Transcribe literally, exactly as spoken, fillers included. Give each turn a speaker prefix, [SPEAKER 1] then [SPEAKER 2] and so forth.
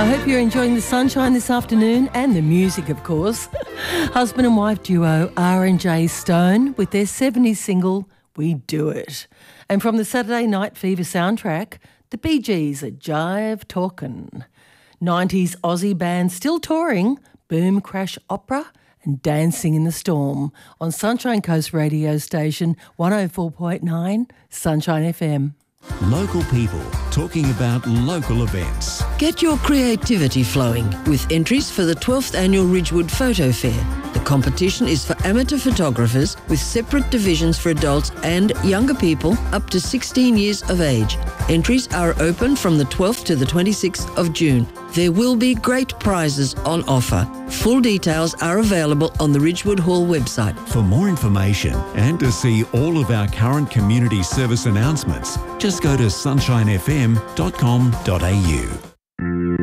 [SPEAKER 1] I hope you're enjoying the sunshine this afternoon and the music, of course. Husband and wife duo R and J Stone with their seventies single, We Do It. And from the Saturday Night Fever soundtrack, the Bee Gees are Jive Talkin'. nineties Aussie band still touring, Boom Crash Opera and Dancing in the Storm on Sunshine Coast radio station one oh four point nine Sunshine F M.
[SPEAKER 2] Local people talking about local events.
[SPEAKER 3] Get your creativity flowing with entries for the twelfth Annual Ridgewood Photo Fair. The competition is for amateur photographers with separate divisions for adults and younger people up to sixteen years of age. Entries are open from the twelfth to the twenty-sixth of June. There will be great prizes on offer. Full details are available on the Ridgewood Hall website.
[SPEAKER 2] For more information and to see all of our current community service announcements, just go to sunshine f m dot com dot a u.